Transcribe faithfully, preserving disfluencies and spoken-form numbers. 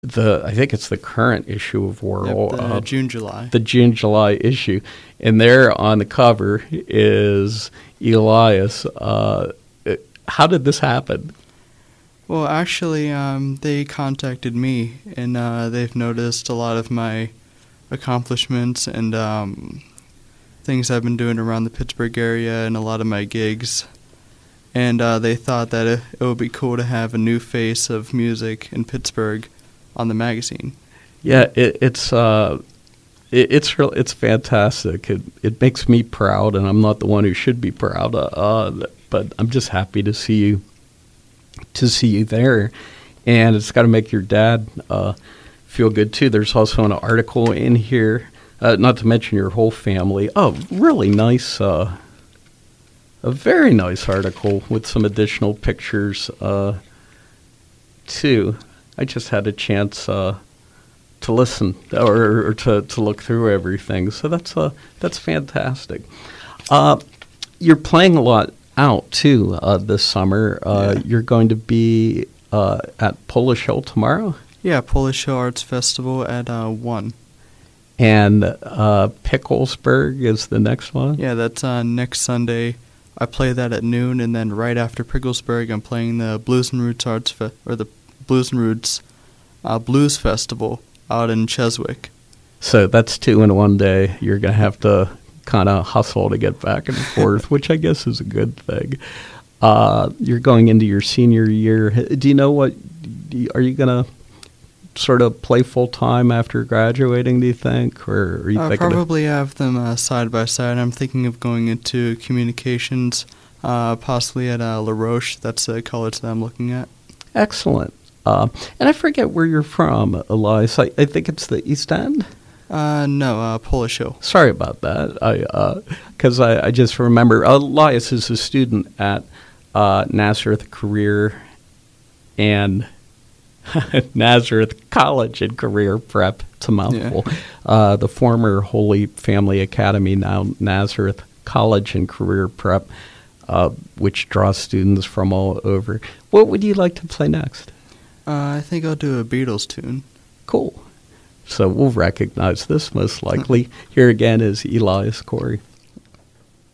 the I think it's the current issue of Whirl, Yep, the uh, June, July. the June July issue, and there on the cover is Elias. Uh, how did this happen? Well, actually, um, they contacted me, and uh, they've noticed a lot of my accomplishments and um, things I've been doing around the Pittsburgh area and a lot of my gigs. And uh, they thought that it, it would be cool to have a new face of music in Pittsburgh on the magazine. Yeah, it, it's uh, it, it's real, it's fantastic. It it makes me proud, and I'm not the one who should be proud. Uh, uh, but I'm just happy to see you to see you there, and it's got to make your dad uh, feel good too. There's also an article in here, uh, not to mention your whole family. Oh, really nice. Uh, A very nice article with some additional pictures, uh, too. I just had a chance uh, to listen or, or to, to look through everything, so that's uh, that's fantastic. Uh, you're playing a lot out, too, uh, this summer. Uh, Yeah. You're going to be uh, at Polish Hill tomorrow? Yeah, Polish Hill Arts Festival at uh, one. And uh, Picklesburg is the next one? Yeah, that's uh, next Sunday. I play that at noon, and then right after Picklesburg, I'm playing the Blues and Roots Arts Fe- or the Blues and Roots uh, Blues Festival out in Cheswick. So that's two in one day. You're going to have to kind of hustle to get back and forth, which I guess is a good thing. Uh, you're going into your senior year. Do you know what, do you, are you going to sort of play full-time after graduating, do you think? Or are you I thinking of- probably have them uh, side by side. I'm thinking of going into communications, uh, possibly at uh, La Roche. That's a college that I'm looking at. Excellent. Uh, and I forget where you're from, Elias. I, I think it's the East End? Uh, no, uh, Polish Hill. Sorry about that. I Because uh, I, I just remember Elias is a student at uh, Nazareth Career and Nazareth College and Career Prep. It's a mouthful. Yeah. Uh, the former Holy Family Academy, now Nazareth College and Career Prep, uh, which draws students from all over. What would you like to play next? Uh, I think I'll do a Beatles tune. Cool. So we'll recognize this most likely. Here again is Elias Corey.